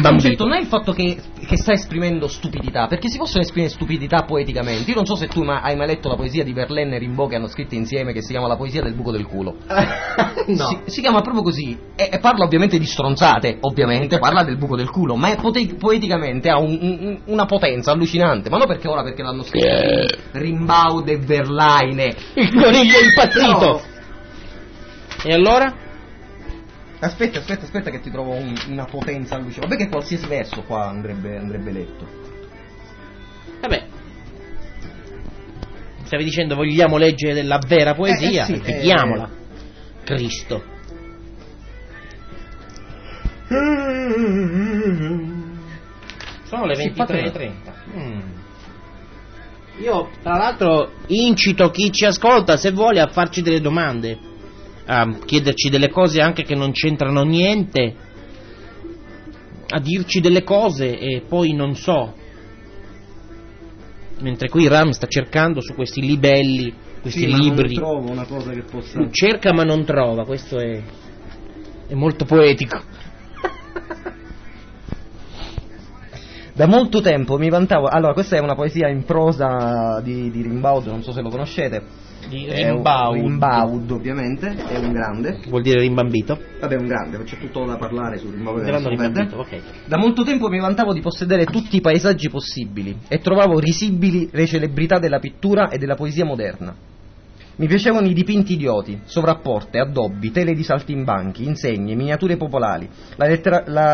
rimbambito. Il concetto non è il fatto che sta esprimendo stupidità, perché si possono esprimere stupidità poeticamente. Io non so se tu hai mai letto la poesia di Verlaine e Rimbaud che hanno scritto insieme, che si chiama La poesia del buco del culo. No. Si chiama proprio così, e parla ovviamente di stronzate, ovviamente, parla del buco del culo, ma è poeticamente ha una potenza allucinante, ma non perché l'hanno scritto Rimbaud e Verlaine. Il coniglio impazzito! No. E allora? Aspetta che ti trovo una potenza allucinante. Vabbè che qualsiasi verso qua andrebbe letto. Vabbè. Stavi dicendo vogliamo leggere della vera poesia? Sì, vediamola. Cristo. Sono le 23:30. Io tra l'altro incito chi ci ascolta, se vuole, a farci delle domande, a chiederci delle cose anche che non c'entrano niente, a dirci delle cose e poi non so, mentre qui Ram sta cercando su questi libelli, questi libri, ma non trovo una cosa che possa... cerca ma non trova, questo è molto poetico. Da molto tempo mi vantavo. Allora, questa è una poesia in prosa di Rimbaud, non so se lo conoscete. Di Rimbaud, ovviamente, è un grande. Vuol dire rimbambito? Vabbè, un grande, c'è tutto da parlare su Rimbaud. Okay. Da molto tempo mi vantavo di possedere tutti i paesaggi possibili e trovavo risibili le celebrità della pittura e della poesia moderna. Mi piacevano i dipinti idioti, sovrapporte, addobbi, tele di saltimbanchi, insegne, miniature popolari, la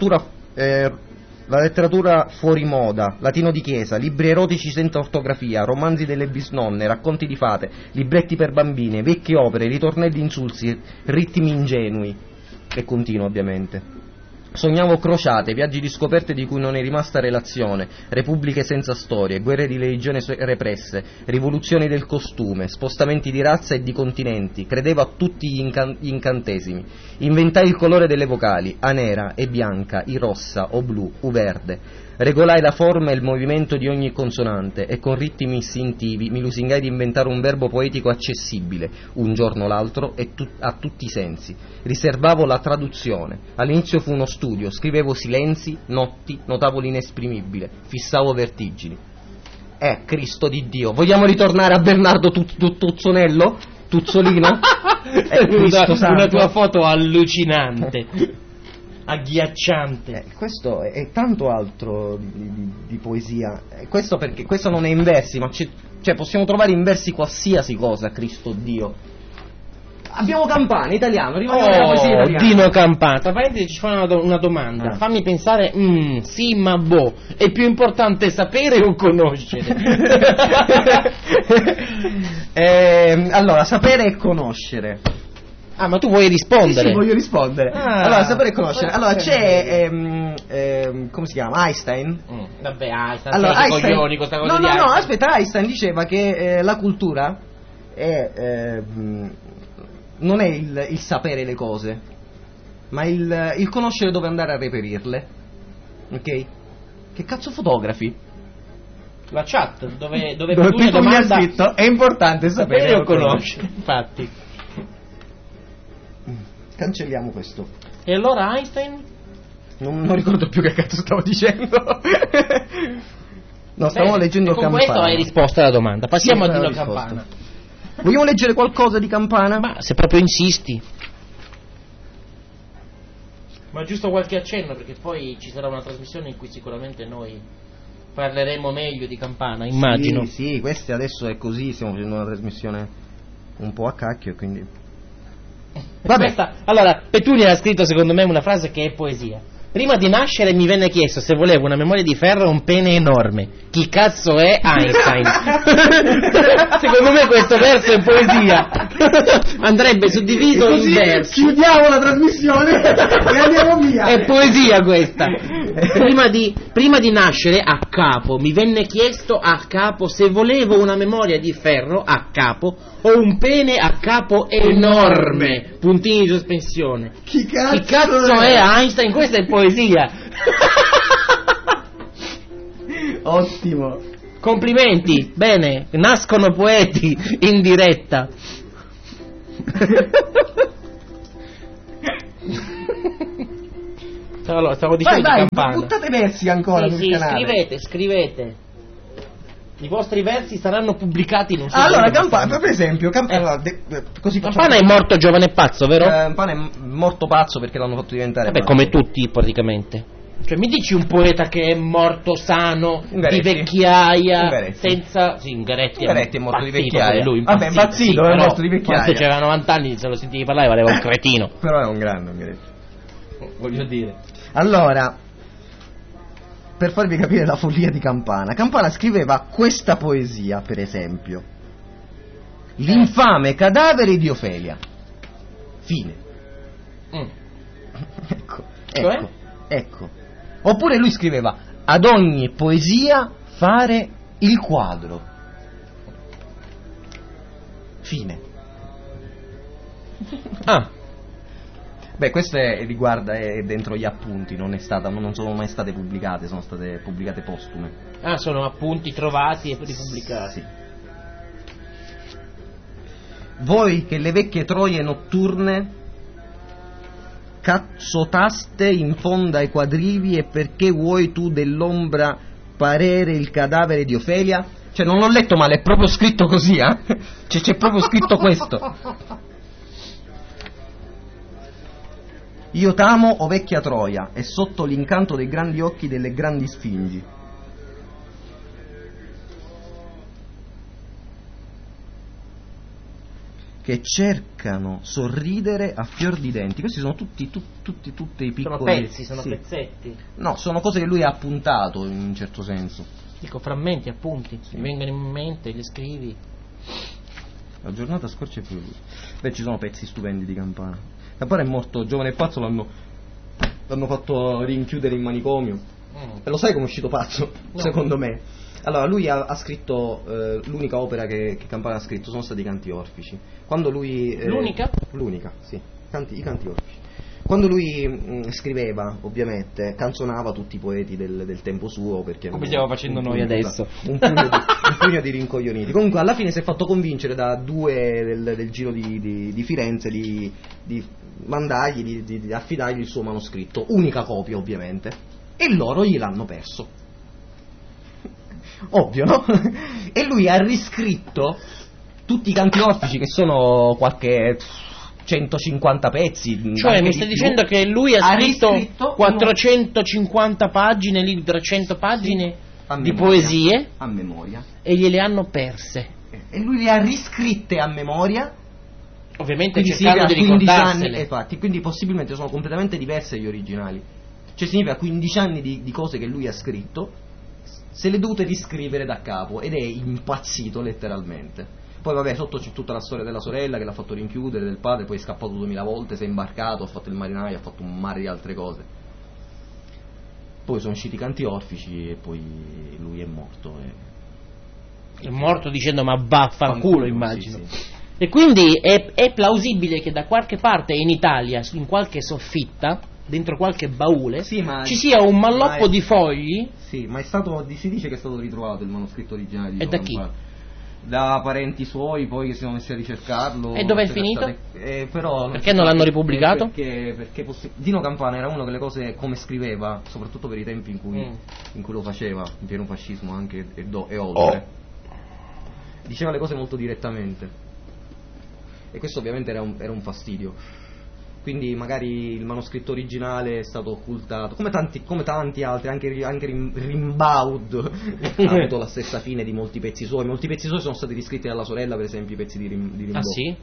letteratura fuori moda, latino di chiesa, libri erotici senza ortografia, romanzi delle bisnonne, racconti di fate, libretti per bambine, vecchie opere, ritornelli insulsi, ritmi ingenui. E continuo, ovviamente. Sognavo crociate, viaggi di scoperte di cui non è rimasta relazione, repubbliche senza storie, guerre di religione represse, rivoluzioni del costume, spostamenti di razza e di continenti, credevo a tutti gli incantesimi. Inventai il colore delle vocali, A nera, E bianca, I rossa, O blu, U verde. Regolai la forma e il movimento di ogni consonante e con ritmi istintivi mi lusingai di inventare un verbo poetico accessibile, un giorno o l'altro, e a tutti i sensi. Riservavo la traduzione. All'inizio fu uno studio, scrivevo silenzi, notti, notavo l'inesprimibile, fissavo vertigini. Cristo di Dio, vogliamo ritornare a Bernardo Tuzzonello? Tuzzolino? Una tua foto allucinante. Agghiacciante. Questo è tanto altro di poesia. Questo perché questo non è in versi, ma cioè possiamo trovare in versi qualsiasi cosa, Cristo Dio. Abbiamo Campana, italiano, rimaniamo alla poesia italiana. Dino Campana. Tra parentesi ci fa una domanda. Fammi pensare, sì, ma boh, è più importante sapere o conoscere? Allora, sapere e conoscere. Ah, ma tu vuoi rispondere? Sì, voglio rispondere. Allora, sapere e conoscere. Allora, c'è come si chiama? Einstein. Vabbè, Einstein. Allora, Einstein... coglioni, questa cosa no, aspetta, Einstein diceva che la cultura è non è il sapere le cose, ma il conoscere dove andare a reperirle. Ok? Che cazzo fotografi? La chat, dove tu mi hai scritto, è importante sapere o conoscere. Infatti. Cancelliamo questo. E allora Einstein? Non ricordo più che cazzo stavo dicendo. No, stavamo leggendo con Campana. Questo hai risposto alla domanda. Passiamo a Dino Campana. Vogliamo leggere qualcosa di Campana? Ma se proprio insisti. Ma giusto qualche accenno, perché poi ci sarà una trasmissione in cui sicuramente noi parleremo meglio di Campana, immagino. Sì, questa adesso è così, stiamo facendo una trasmissione un po' a cacchio, quindi... Vabbè. Allora, Petunia ha scritto secondo me una frase che è poesia. Prima di nascere mi venne chiesto se volevo una memoria di ferro o un pene enorme. Chi cazzo è Einstein? Secondo me questo verso è poesia. Andrebbe suddiviso in versi. Chiudiamo la trasmissione e andiamo via. È poesia questa. Prima di nascere a capo mi venne chiesto a capo se volevo una memoria di ferro a capo o un pene a capo enorme. Puntini di sospensione. Chi cazzo è Einstein? Questa è poesia. Ottimo. Complimenti. Bene, nascono poeti in diretta. Allora, stavo dicendo Dai, Campana. buttate versi ancora sul canale. Scrivete. I vostri versi saranno pubblicati in un sito. Allora, web. Campana, per esempio, così Campana è morto giovane e pazzo, vero? Campana è morto pazzo perché l'hanno fatto diventare Vabbè, pazzo. come tutti praticamente. Cioè, mi dici un poeta che è morto sano, Ungaretti. di vecchiaia, Ungaretti. senza... Sì, Ungaretti È morto di impazzito vecchiaia. come lui, Vabbè, impazzito, è però morto di vecchiaia. Quando c'era 90 anni, se lo sentivi parlare, valeva un cretino. Però è un grande Ungaretti. Voglio dire. Allora, per farvi capire la follia di Campana, Campana scriveva questa poesia, per esempio: l'infame cadavere di Ofelia. Fine. Ecco. Oppure lui scriveva: ad ogni poesia fare il quadro. Fine. Beh, questo riguarda è dentro gli appunti, non sono mai state pubblicate, sono state pubblicate postume. Sono appunti trovati e ripubblicati. Sì. Voi che le vecchie troie notturne cazzotaste in fondo ai quadrivi, e perché vuoi tu dell'ombra parere il cadavere di Ofelia? Cioè, non l'ho letto male, è proprio scritto così, c'è proprio scritto questo. Io t'amo, o vecchia Troia, e sotto l'incanto dei grandi occhi delle grandi sfingi. Che cercano sorridere a fior di denti. Questi sono tutti i piccoli... Sono pezzi, sì. pezzetti. No, sono cose che lui ha appuntato in un certo senso. Dico frammenti, appunti, Sì. mi vengono in mente, li scrivi. La giornata scorsa è più lui. Beh, ci sono pezzi stupendi di Campana. Campana è morto giovane e pazzo, l'hanno fatto rinchiudere in manicomio. E lo sai come è uscito pazzo? No. Secondo me. Allora, lui ha scritto, l'unica opera che Campana ha scritto sono stati i canti orfici. Quando lui... L'unica? L'unica, sì. I canti orfici. Quando lui scriveva, ovviamente, canzonava tutti i poeti del tempo suo, perché... Come stiamo facendo noi adesso. Un pugno di rincoglioniti. Comunque, alla fine si è fatto convincere da due del giro di Firenze di mandargli, di affidargli il suo manoscritto. Unica copia, ovviamente. E loro gliel'hanno perso. Ovvio, no? E lui ha riscritto tutti i canti orfici, che sono qualche 150 pezzi. Cioè, mi stai dicendo che lui ha scritto riscritto 450 pagine, lì 300 pagine a di memoria, poesie a memoria. e gliele hanno perse. E lui le ha riscritte a memoria. Ovviamente Quindi cercando di 15 anni, ricordarsele. infatti, quindi possibilmente sono completamente diverse gli originali. Cioè significa 15 anni di cose che lui ha scritto, se le dovute riscrivere da capo, ed è impazzito letteralmente. Poi vabbè, sotto c'è tutta la storia della sorella che l'ha fatto rinchiudere, del padre, poi è scappato 2000 volte, si è imbarcato, ha fatto il marinaio, ha fatto un mare di altre cose. Poi sono usciti i canti orfici e poi lui è morto. È morto dicendo ma vaffanculo, immagino. Sì. E quindi è plausibile che da qualche parte in Italia, in qualche soffitta, dentro qualche baule, Sì, ma ci sia un malloppo ma di fogli. Sì, ma si dice che è stato ritrovato il manoscritto originale di E da Johann chi? Bach. Da parenti suoi, poi che si sono messi a ricercarlo. E dove è c'era finito? Però Perché non l'hanno ripubblicato? Perché Dino Campana era uno che le cose come scriveva, soprattutto per i tempi in cui lo faceva, in pieno fascismo anche e oltre. Diceva le cose molto direttamente. E questo ovviamente era un fastidio. Quindi magari il manoscritto originale è stato occultato, come tanti altri, anche Rimbaud ha avuto la stessa fine di molti pezzi suoi. Molti pezzi suoi sono stati riscritti dalla sorella, per esempio i pezzi di Rimbaud. Ah sì?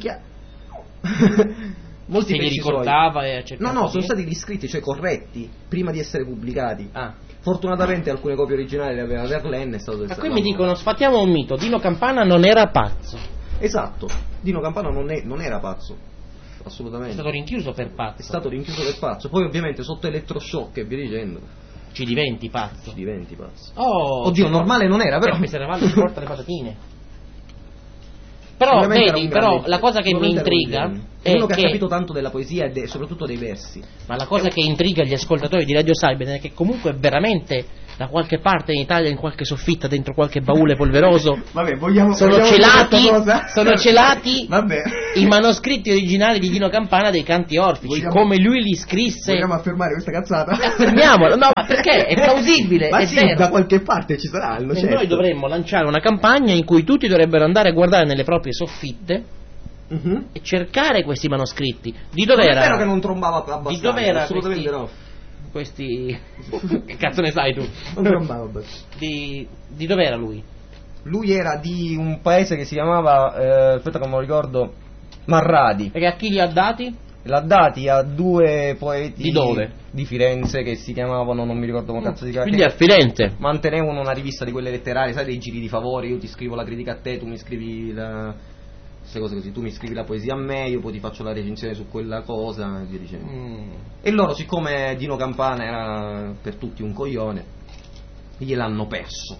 Molti se li pezzi ricordava suoi. e cercava No, di- sono stati riscritti, cioè corretti, prima di essere pubblicati. Ah. Fortunatamente alcune copie originali le aveva Verlaine, è stato Ma qui mi dicono, sfatiamo un mito, Dino Campana non era pazzo, Esatto, Dino Campana non era pazzo, è assolutamente. stato rinchiuso per È pazzo. stato rinchiuso per pazzo. Poi ovviamente sotto elettroshock e via dicendo Ci diventi pazzo. ci diventi pazzo. Oh, Oddio, normale non era, però Serravalle ci porta le patatine. Però Sicuramente era vedi, un però grande- la cosa che mi sicuramente era un intriga genio. è uno che ha che capito tanto della poesia e soprattutto dei versi. ma la cosa che intriga gli ascoltatori di Radio Cyber è che comunque veramente da qualche parte in Italia, in qualche soffitta, dentro qualche baule polveroso. Vabbè, sono celati Vabbè. i manoscritti originali di Dino Campana dei Canti Orfici, come lui li scrisse. Vogliamo affermare questa cazzata? Affermiamolo, no, ma perché? È plausibile, ma è sì, vero. da qualche parte ci saranno, E certo. noi dovremmo lanciare una campagna in cui tutti dovrebbero andare a guardare nelle proprie soffitte e cercare questi manoscritti. Di dov'era? Non è vero che non trombava abbastanza. Di dov'era assolutamente no. Questi che cazzo ne sai tu? Non trombava abbastanza. Di dov'era lui? Lui era di un paese che si chiamava, aspetta che me lo ricordo, Marradi. E a chi li ha dati? L'ha dati a due poeti Di dove? Di Firenze che si chiamavano, non mi ricordo come cazzo si chiamava. Quindi a Firenze. Mantenevano una rivista di quelle letterarie, sai, dei giri di favore, io ti scrivo la critica a te, tu mi scrivi queste cose così, tu mi scrivi la poesia a me, io poi ti faccio la recensione su quella cosa e via dicendo. E loro, siccome Dino Campana era per tutti un coglione, gliel'hanno perso.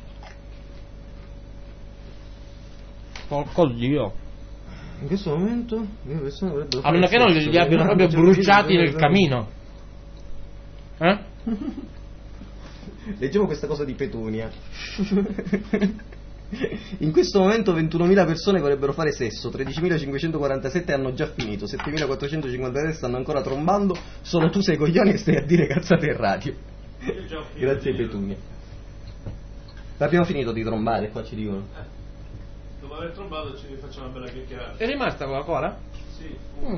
Porco Dio. In questo momento le persone dovrebbero A meno che non li abbiano proprio bruciati nel camino. Leggevo questa cosa di Petunia. In questo momento 21.000 persone vorrebbero fare sesso, 13.547 hanno già finito, 7.453 stanno ancora trombando, solo tu sei coglione e stai a dire cazzate in radio. Grazie ai Petunia. L'abbiamo finito di trombare, qua ci dicono. Dopo aver trombato ci rifacciamo una bella chiacchierata. È rimasta Coca-Cola? Sì.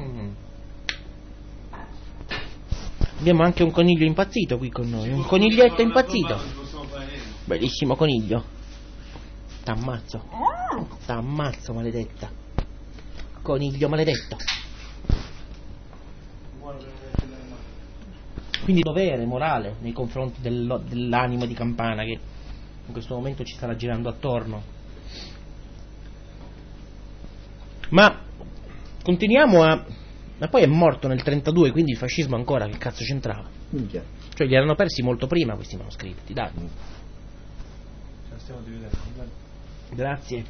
Abbiamo anche un coniglio impazzito qui con noi, un coniglietto impazzito. Bellissimo coniglio. T'ammazzo maledetta. Coniglio maledetto. Quindi dovere morale nei confronti dell'anima di Campana che in questo momento ci starà girando attorno. Ma continuiamo a... Ma poi è morto nel 32, quindi il fascismo ancora che cazzo c'entrava? Minchia. Cioè li erano persi molto prima questi manoscritti, dai. Ce la stiamo dividendo. Grazie.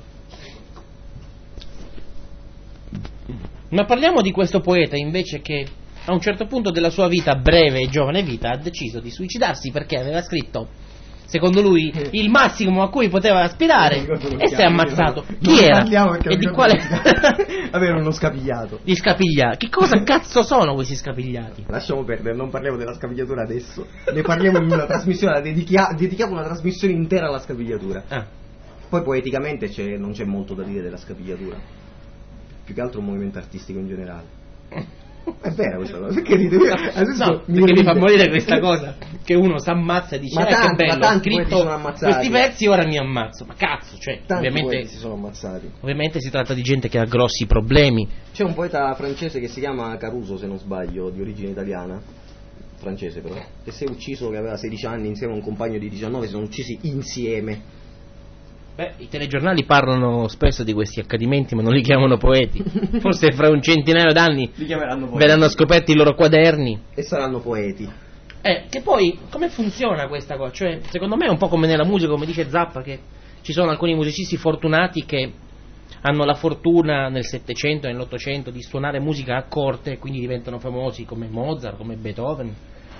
Ma parliamo di questo poeta invece che a un certo punto della sua vita, breve e giovane vita, ha deciso di suicidarsi perché aveva scritto, secondo lui, il massimo a cui poteva aspirare e si è ammazzato. Chi era? E di quale? Avere uno scapigliato. Gli scapigliati. Che cosa cazzo sono questi scapigliati? Lasciamo perdere, non parliamo della scapigliatura adesso. Ne parliamo in una trasmissione, dedichiamo una trasmissione intera alla scapigliatura. Poi poeticamente non c'è molto da dire della scapigliatura. Più che altro un movimento artistico in generale. È vera questa cosa. Perché ride? No, perché mi fa morire questa cosa. Che uno si ammazza e dice che bello, ho scritto questi versi ora mi ammazzo. Ma cazzo, cioè, ovviamente si sono ammazzati. Ovviamente si tratta di gente che ha grossi problemi. C'è un poeta francese che si chiama Caruso, se non sbaglio, di origine italiana. Francese però. Che si è ucciso, che aveva 16 anni insieme a un compagno di 19, si sono uccisi insieme. Beh, i telegiornali parlano spesso di questi accadimenti, ma non li chiamano poeti. Forse fra un centinaio d'anni verranno scoperti i loro quaderni. E saranno poeti. Che poi, come funziona questa cosa? Cioè, secondo me è un po' come nella musica, come dice Zappa, che ci sono alcuni musicisti fortunati che hanno la fortuna nel Settecento e nell'Ottocento di suonare musica a corte e quindi diventano famosi come Mozart, come Beethoven.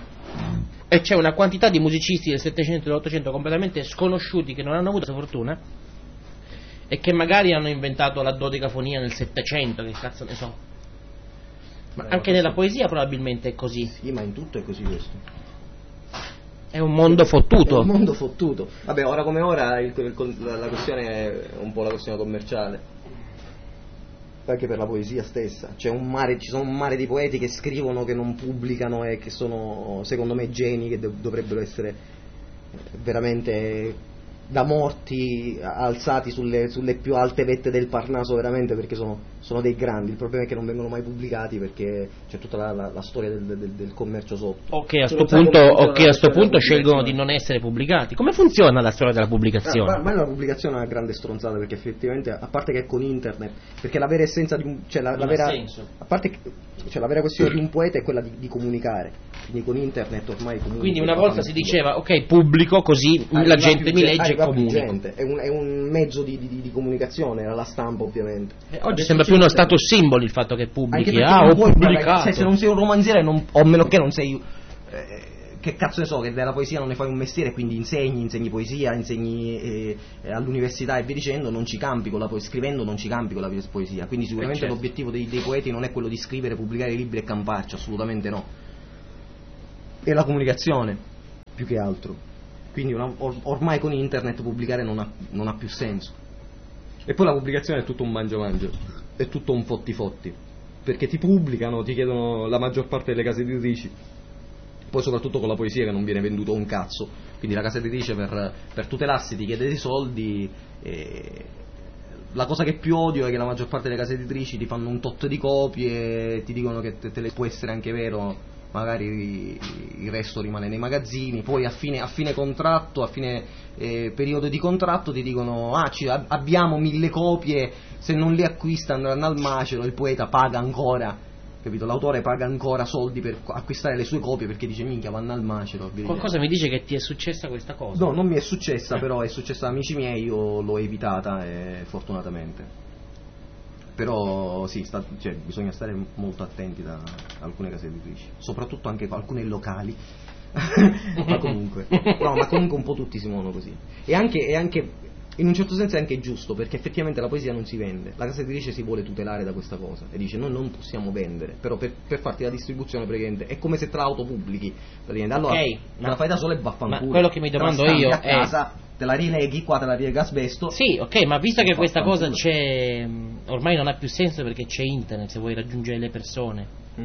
E c'è una quantità di musicisti del Settecento e dell'Ottocento completamente sconosciuti che non hanno avuto questa fortuna e che magari hanno inventato la dodecafonia nel Settecento, che cazzo ne so. Ma anche nella poesia probabilmente è così. Sì, ma in tutto è così questo. È un mondo fottuto. È un mondo fottuto. Vabbè, ora come ora la questione è un po' la questione commerciale. Anche per la poesia stessa. Ci sono un mare di poeti che scrivono, che non pubblicano e che sono, secondo me, geni che dovrebbero essere veramente da morti alzati sulle più alte vette del Parnaso, veramente, perché sono dei grandi. Il problema è che non vengono mai pubblicati perché c'è tutta la storia del commercio sotto. Ok, a sto punto scelgono di non essere pubblicati. Come funziona la storia della pubblicazione? Ma la pubblicazione è una grande stronzata, perché effettivamente, a parte che con internet, perché la vera essenza di un, cioè la vera, a parte che, cioè la vera questione di un poeta è quella di comunicare. Quindi con internet ormai comunica. Quindi una volta si diceva ok, pubblico, così la gente mi legge e comunica. È un mezzo di comunicazione, era la stampa ovviamente. Oggi sembra più uno status symbol il fatto che pubblichi. Ho pubblicato. Se non sei un romanziere, o a meno che non sei che cazzo ne so, che della poesia non ne fai un mestiere, quindi insegni poesia, insegni all'università e via dicendo, non ci campi con la poesia, scrivendo non ci campi con la poesia, quindi sicuramente certo. l'obiettivo dei poeti non è quello di scrivere, pubblicare libri e camparci, assolutamente no. È la comunicazione, più che altro. Quindi ormai con internet pubblicare non ha più senso. E poi la pubblicazione è tutto un mangia-mangia, è tutto un fotti-fotti, perché ti pubblicano, ti chiedono la maggior parte delle case editrici, poi soprattutto con la poesia che non viene venduto un cazzo, quindi la casa editrice per tutelarsi ti chiede dei soldi. La cosa che più odio è che la maggior parte delle case editrici ti fanno un tot di copie e ti dicono che te le può essere anche vero, magari il resto rimane nei magazzini, poi a fine contratto, a fine periodo di contratto ti dicono abbiamo 1000 copie, se non le acquista andranno al macero, il poeta paga ancora, capito? L'autore paga ancora soldi per acquistare le sue copie perché dice minchia vanno al macero. Qualcosa mi dice che ti è successa questa cosa? No, non mi è successa, però è successa a amici miei, io l'ho evitata fortunatamente. Però sì, bisogna stare molto attenti da alcune case editrici, soprattutto anche alcune locali. ma comunque un po' tutti si muovono così. E anche in un certo senso è anche giusto, perché effettivamente la poesia non si vende. La casa editrice si vuole tutelare da questa cosa e dice noi non possiamo vendere, però per farti la distribuzione praticamente è come se te l'autopubblichi praticamente. Allora te la fai da sola e vaffanculo. Ma quello che mi domando io a casa, te la rileghi, qua te la rilega asbesto. Sì, ok, ma visto che questa cosa c'è, ormai non ha più senso perché c'è internet, se vuoi raggiungere le persone.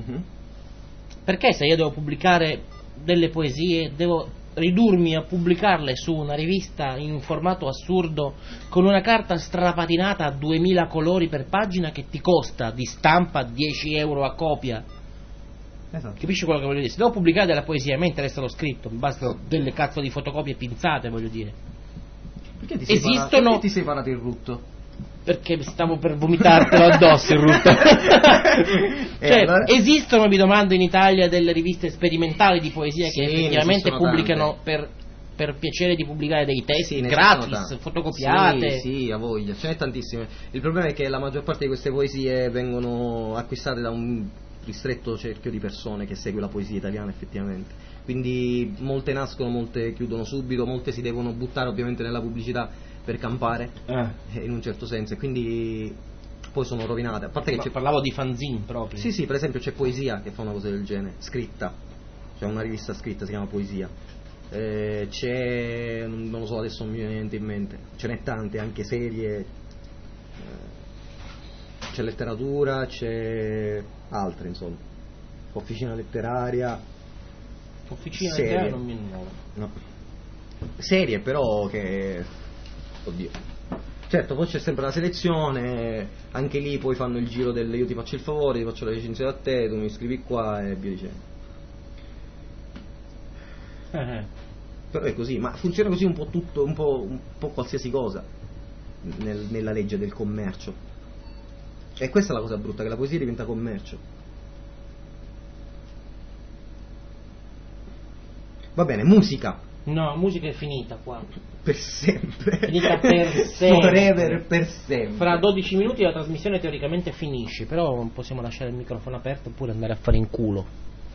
Perché se io devo pubblicare delle poesie, devo ridurmi a pubblicarle su una rivista in un formato assurdo con una carta strapatinata a 2000 colori per pagina che ti costa di stampa 10 euro a copia? Esatto. Capisci quello che voglio dire? Se devo pubblicare della poesia, a me interessa lo scritto, mi bastano delle cazzo di fotocopie pinzate, voglio dire. Perché ti sei parato il rutto? Perché stavo per vomitartelo addosso il rutto. Allora... esistono, mi domando, in Italia delle riviste sperimentali di poesia che effettivamente pubblicano per piacere di pubblicare dei testi gratis, fotocopiate? Sì, a voglia, ce n'è tantissime. Il problema è che la maggior parte di queste poesie vengono acquistate da un ristretto cerchio di persone che segue la poesia italiana effettivamente. Quindi molte nascono, molte chiudono subito, molte si devono buttare ovviamente nella pubblicità per campare, in un certo senso, e quindi poi sono rovinate. A parte che parlavo di fanzine proprio. Sì, per esempio c'è Poesia che fa una cosa del genere, scritta, c'è una rivista scritta, si chiama Poesia. C'è, non lo so, adesso non mi viene niente in mente, ce n'è tante, anche serie, c'è letteratura, c'è altre, insomma, Officina letteraria. Officina letteraria non mi nuovo. No. Serie però che... oddio. Certo, poi c'è sempre la selezione, anche lì poi fanno il giro del io ti faccio il favore, ti faccio la recensione a te, tu mi scrivi qua e via dicendo. Però è così, ma funziona così un po' tutto, un po' qualsiasi cosa nella legge del commercio. E questa è la cosa brutta, che la poesia diventa commercio. Va bene, musica. No, musica è finita qua. Per sempre. Finita per sempre. Forever, per sempre. Fra 12 minuti la trasmissione teoricamente finisce, però non possiamo lasciare il microfono aperto oppure andare a fare in culo.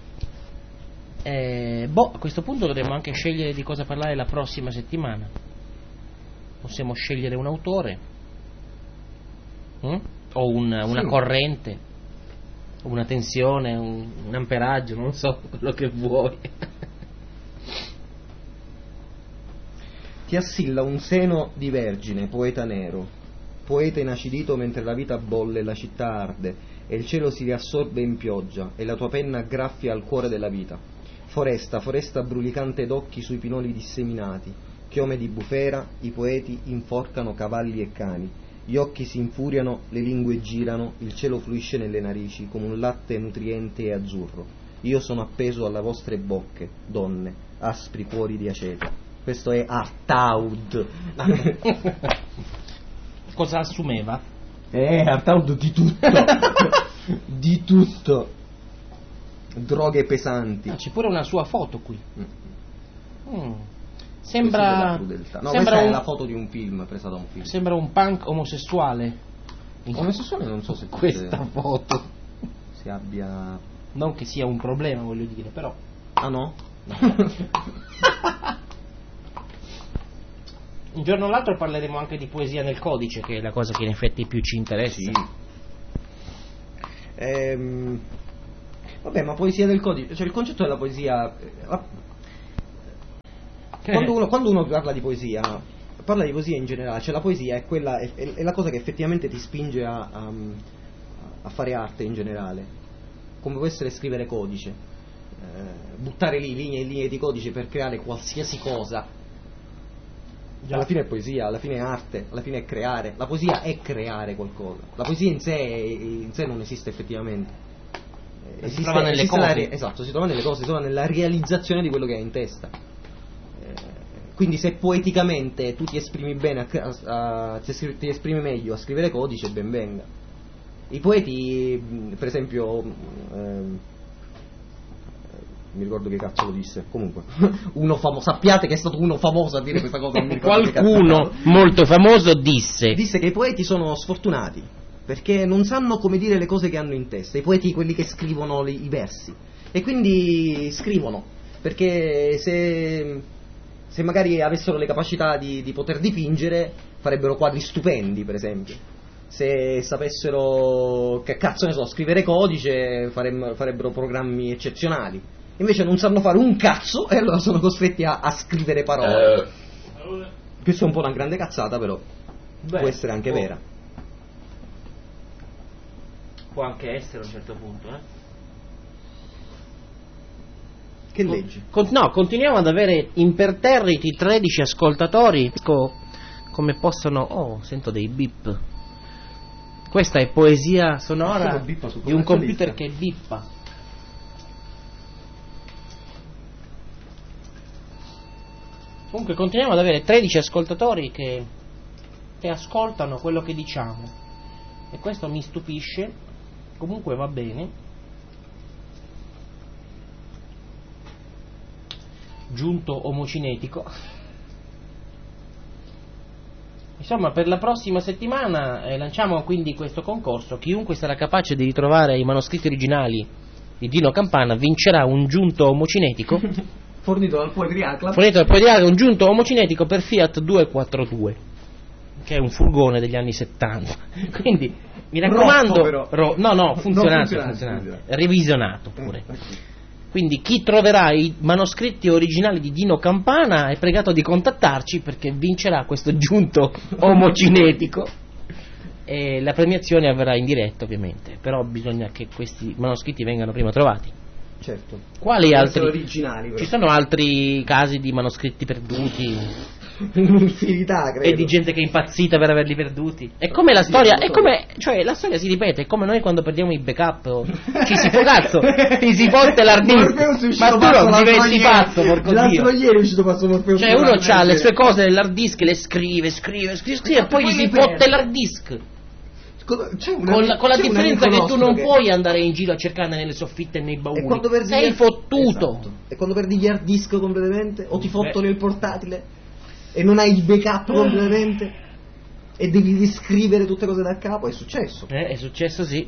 A questo punto dovremmo anche scegliere di cosa parlare la prossima settimana. Possiamo scegliere un autore o una corrente, una tensione, un amperaggio, non so, quello che vuoi. Ti assilla un seno di vergine, poeta nero, poeta inacidito mentre la vita bolle e la città arde e il cielo si riassorbe in pioggia e la tua penna aggraffia al cuore della vita. Foresta, foresta brulicante d'occhi sui pinoli disseminati, chiome di bufera, i poeti inforcano cavalli e cani, gli occhi si infuriano, le lingue girano, il cielo fluisce nelle narici come un latte nutriente e azzurro. Io sono appeso alle vostre bocche, donne, aspri cuori di aceto. Questo è Artaud. Cosa assumeva? Artaud di tutto. Di tutto. Droghe pesanti. C'è pure una sua foto qui. Sembra no, questa è la foto di un film, presa da un film. Sembra un punk omosessuale. Omosessuale non so se questa foto si abbia... Non che sia un problema, voglio dire, però. Ah no? Un giorno o l'altro parleremo anche di poesia nel codice, che è la cosa che in effetti più ci interessa. Sì. Vabbè, ma poesia del codice, cioè il concetto della poesia, quando uno parla di poesia, parla di poesia in generale, cioè la poesia è quella, è la cosa che effettivamente ti spinge a fare arte in generale, come può essere scrivere codice, buttare lì linee e linee di codice per creare qualsiasi cosa. Alla fine è poesia, alla fine è arte, alla fine è creare. La poesia è creare qualcosa. La poesia in sé non esiste effettivamente. Si trova nelle cose. Esatto, si trova nelle cose, si trova nella realizzazione di quello che hai in testa. Quindi se poeticamente tu ti esprimi bene, ti esprimi meglio a scrivere codice, ben venga. I poeti, per esempio, mi ricordo che cazzo lo disse, comunque uno famoso, sappiate che è stato uno famoso a dire questa cosa, non mi ricordo qualcuno molto famoso disse che i poeti sono sfortunati perché non sanno come dire le cose che hanno in testa, i poeti quelli che scrivono i versi, e quindi scrivono perché se magari avessero le capacità di poter dipingere farebbero quadri stupendi, per esempio. Se sapessero, che cazzo ne so, scrivere codice farebbero programmi eccezionali. Invece non sanno fare un cazzo e allora sono costretti a scrivere parole. Questa è un po' una grande cazzata, però può essere anche vera. Può anche essere a un certo punto, Che leggi? No, continuiamo ad avere imperterriti 13 ascoltatori. Come possono... Oh, sento dei beep. Questa è poesia sonora di un computer che bippa. Comunque continuiamo ad avere 13 ascoltatori che ascoltano quello che diciamo, e questo mi stupisce. Comunque va bene. Giunto omocinetico. Insomma, per la prossima settimana lanciamo quindi questo concorso. Chiunque sarà capace di ritrovare i manoscritti originali di Dino Campana vincerà un giunto omocinetico fornito dal Poedriacla, un giunto omocinetico per Fiat 242, che è un furgone degli anni 70. Quindi mi raccomando, funzionante, revisionato pure. Quindi chi troverà i manoscritti originali di Dino Campana è pregato di contattarci, perché vincerà questo giunto omocinetico, e la premiazione avverrà in diretta, ovviamente, però bisogna che questi manoscritti vengano prima trovati. Certo. Quali altri? Originali, però. Ci sono altri casi di manoscritti perduti? Un'infinità, credo. E di gente che è impazzita per averli perduti. È come la storia, cioè la storia si ripete, è come noi quando perdiamo i backup, ci si fa cazzo, ti si fotte l'hard disk. Ma tu non diventi pazzo, porco Dio. L'altro ieri è uscito passo Morfeo. Cioè uno ha le sue cose nell'hard disk, le scrive e poi gli si fotte l'hard disk. Con la differenza che tu non puoi andare in giro a cercarne nelle soffitte e nei bauli. Sei fottuto. Esatto. E quando perdi gli hard disk completamente, o ti fottono il portatile e non hai il backup completamente e devi riscrivere tutte cose da capo, è successo. È successo, sì.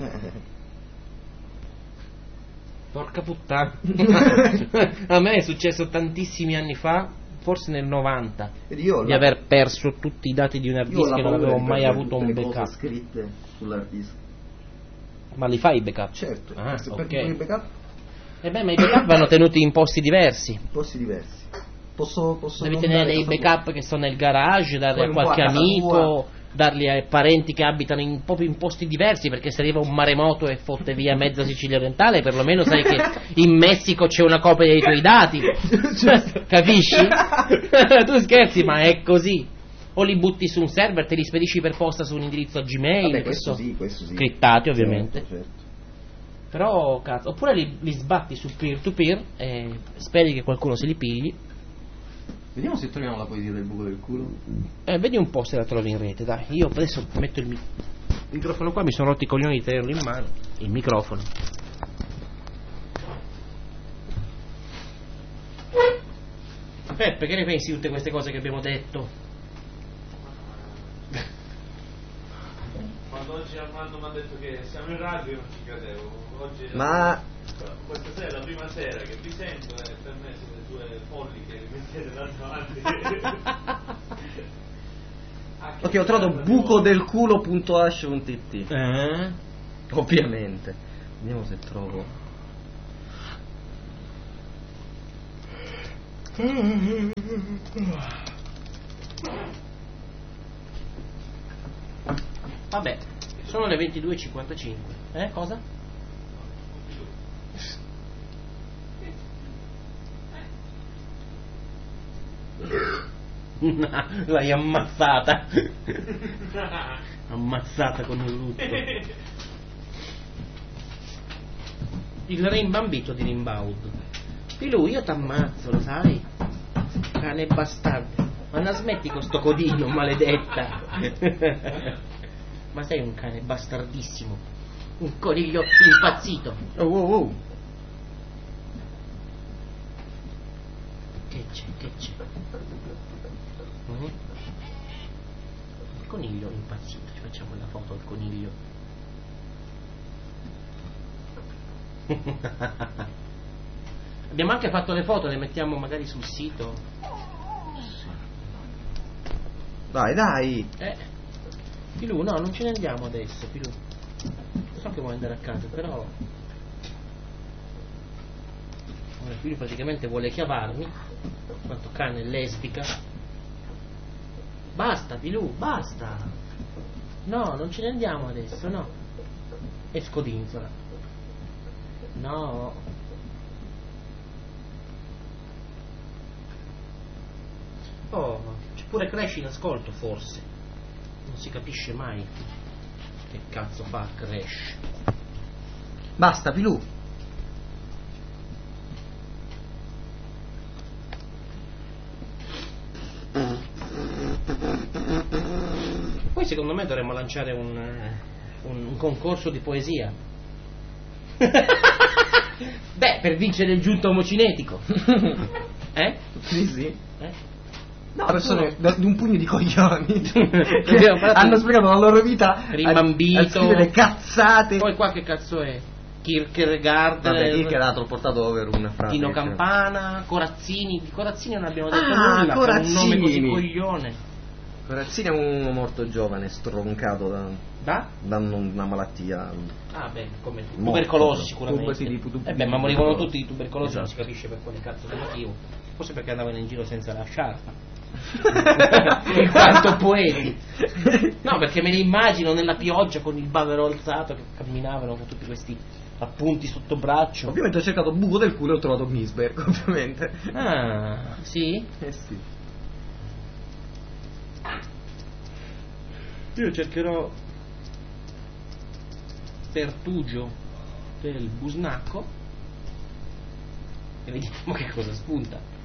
Porca puttana. A me è successo tantissimi anni fa, forse nel 90, di aver perso tutti i dati di un hard disk e non avevo mai avuto un backup. Scritte sull'hard disk. Ma li fai i backup? Certo. Ok. I backup? Ma i backup vanno tenuti in posti diversi. Posso devi tenere dei backup che sono nel garage, darli a qualche amico, darli ai parenti che abitano proprio in posti diversi, perché se arriva un maremoto e fotte via mezza Sicilia orientale, perlomeno sai che in Messico c'è una copia dei tuoi dati. Capisci? Tu scherzi, ma è così. O li butti su un server, te li spedisci per posta su un indirizzo Gmail. Vabbè, questo sì. Scrittati, ovviamente. Certo. Però cazzo, oppure li sbatti su peer to peer e speri che qualcuno se li pigli. Vediamo se troviamo la poesia del buco del culo. Vedi un po' se la trovi in rete, dai. Io adesso metto il microfono qua, mi sono rotti i coglioni di tenerlo in mano. Il microfono. Peppe, che ne pensi di tutte queste cose che abbiamo detto? Quando oggi Armando mi ha detto che siamo in radio io non ci credevo. Oggi ma Questa sera è la prima sera che vi sento e per me siete due folli che mi mettete davanti. Ok, ho trovato bucodelculo.ash.it. Ovviamente. Vediamo se trovo. Vabbè, sono le 22:55. Cosa? L'hai ammazzata. Ammazzata con il lutto. Il rimbambito di Rimbaud. Pilù, io t'ammazzo, lo sai? Cane bastardo. Ma la smetti con sto codino, maledetta. Ma sei un cane bastardissimo. Un coniglio impazzito. Oh. Che c'è? Il coniglio impazzito. Ci facciamo la foto al coniglio. Abbiamo anche fatto le foto, le mettiamo magari sul sito. Dai. Pilù, no, non ce ne andiamo adesso, Pilù. So che vuoi andare a casa, però Pilù praticamente vuole chiavarmi. Quanto cane lesbica. Basta, Pilù, basta. No, non ce ne andiamo adesso, no. E scodinzola. No. Oh, c'è pure Crash in ascolto, forse. Non si capisce mai che cazzo fa Crash. Basta, Pilù. Poi secondo me dovremmo lanciare un concorso di poesia. Beh, per vincere il giunto omocinetico. Sì. No, persone di un pugno di coglioni che Abbiamo hanno sprecato la loro vita Rimambito. a scrivere cazzate. Poi qua che cazzo è? Kierkegaard. Vabbè, Kierkegaard l'ho portato over una frase. Tino Campana, Corazzini. Di Corazzini non abbiamo detto nulla. Corazzini. È un nome così coglione. Corazzini è uno morto giovane, stroncato da una malattia. Ah beh, come Morto, tubercolosi sicuramente. sì, Ma morivano tutti di tubercolosi, non si Esatto. capisce per quale cazzo di motivo. Forse perché andavano in giro senza la sciarpa. In quanto poeti. No, perché me li immagino nella pioggia con il bavero alzato che camminavano con tutti questi appunti sotto braccio. Ovviamente ho cercato buco del culo e ho trovato Gisberg, ovviamente. Ah, sì? Sì. Io cercherò Pertugio del Busnacco e vediamo che cosa spunta.